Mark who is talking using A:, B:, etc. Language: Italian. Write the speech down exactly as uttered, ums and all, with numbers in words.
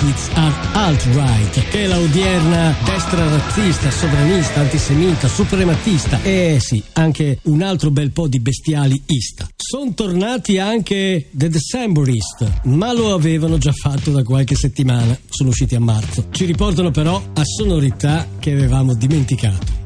A: Auschwitz are alt-right, che è la odierna destra razzista, sovranista, antisemita, suprematista e sì, anche un altro bel po' di bestiali ista. Sono tornati anche The Decemberist, ma lo avevano già fatto da qualche settimana, sono usciti a marzo. Ci riportano però a sonorità che avevamo dimenticato.